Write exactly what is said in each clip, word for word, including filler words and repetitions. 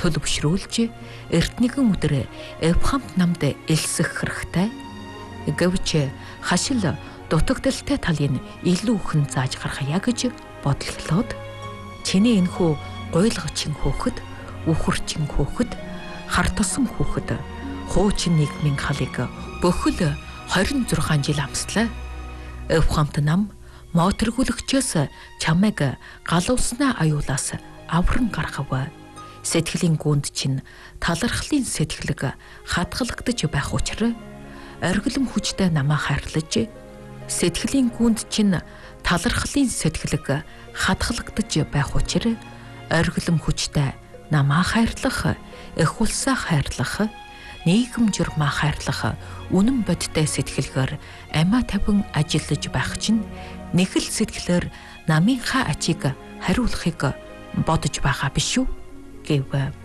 төлөвшрүүлж эрт нэгэн өдөр Авраамт намд элсэх хэрэгтэй. Гэвч хашил дутагдaltaй талын илүү хэн зааж гаргая гэж бодлохлоод чиний энэхүү гуйлгачин хөөхд, үхэрчин хөөхд, хар тосон хөөхд хуучин нийгмийн халыг бүхэл хорин зургаан жил амслаа. Авраамт нам моторгүлэгчээс чамайг галууснаа аюулаас авран гаргав. Сэтгэлийн гүнд чинь талархлын сэтгэлэг хадгалагдаж байх учраас оргилом хүчтэй намаа хайрлаж, сэтгэлийн гүнд чинь талархлын сэтгэлэг хадгалагдаж байх учраас оргилом хүчтэй намаа хайрлах, их улсаа хайрлах, нийгэм журмаа хайрлах үнэн бодтой сэтгэлгээр амиа тавин ажиллаж байх чинь нэг л сэтгэлээр намынхаа ачийг хариулахыг бодож байгаа биш үү гэв.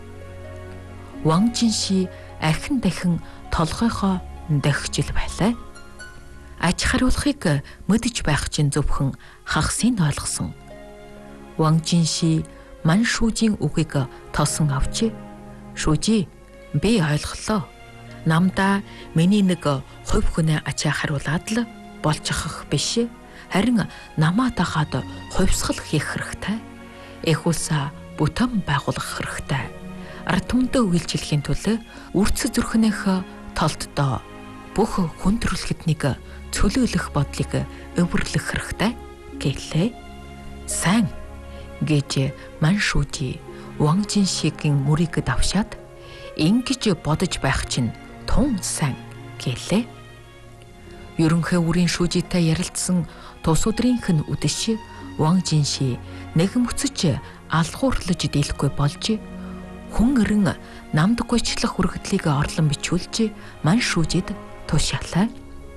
Ван Жинши ахин дахин толгойхоо дохижил байлаа. Аж хариулахыг мэдэж байх чинь зөвхөн хагасыг ойлгосон. Ван Жинши Ман Шүүжийн үгийг тосон авч, "Шүүжи, би ойлголоо. Намдаа миний нэг хувь хүнээ ачаа хариулаад л болж ахах биш. Харин намаа дахад хувьсгал хийх хэрэгтэй. Их улсаа бүтэн байгуулах хэрэгтэй. Ард түмэндээ үйлчлэхийн төлөө үрц зүрхнийх толддоо бүх хүн төрөлхтнийг цөлөөлөх бодлыг өвөрлөх хэрэгтэй" гэлээ. "Сайн" гэж Ман Шүүжи Ван Жиншигийн мөрийг давшаад ингэж бодож байх чинь тун сайн гэлээ. Ерөнхий үрийн Шүүжитэй ярилцсан тус өдрийнх нь үдэш Ван Жинши нэгмөцөж алгуурлаж дийлэхгүй болж хүн эрен намд гойчлох үргэлтлийг орлон бичүүлж Ман Шүүжид тушаалаа.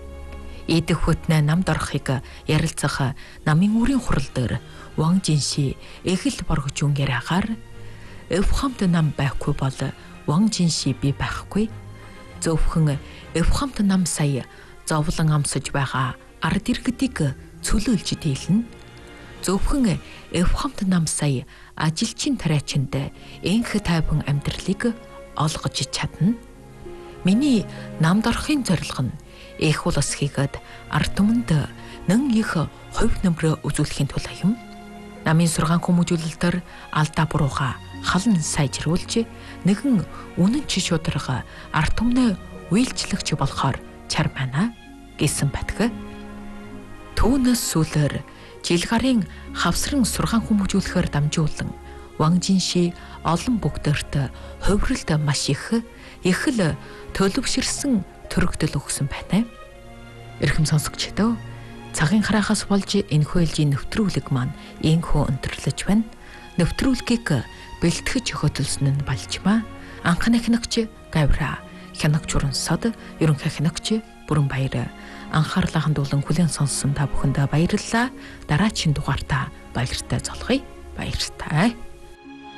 Идэх хөтнөө намд орохыг ярилцах намын үрийн хурал дээр Ван Жинши эхэл боргож үнгэраагаар Авраамт нам байхгүй бол Ван Жинши би байхгүй. Зөвхөн Авраамт нам сая зовлон амсаж байгаа ард иргэдийг цөлөөлж дийлнэ. Зөвхөн Авраамт нам сая ажилчин тариачинд энх тайван амьдралыг олгож чадна. Миний намд орохын зорилго нь их улс хийгээд ард түмэнд нэн их хувь нэмрээ үзүүлэхийн тулд юм. Намын сургаан хүмүүжүүлэлтээр алдаа бурууга халан сайжруулж нэгэн үнэн чи шударга ард түмнээ үйлчлэгч болохоор чар байна гэсэн батг. Түүнээс сүүлээр жил гарын хавсран сургаан хүмүүжүүлэхээр дамжуулан Ван Жинши олон бүгдээрт хувиралд маш их их л төлөвшөрсөн төрөгдөл өгсөн байна. Эрхэм сонсогчдоо, цагийн хараахаас болж энэхүү ээлжийн нэвтрүүлэг маань ийхүү өндөрлөж байна. Нэвтрүүлгийг бэлтгэж хөтөлсөн нь Балжмаа, анхны хянагч Гавра, хянагч Урансад, ерөнхий хянагч Бүрэнбаяр. Анхаарлаа хандуулан хүлээн сонссон та бүхэндээ баярлалаа. Дараагийн дугаартаа баяртай золгоё. Баяртай.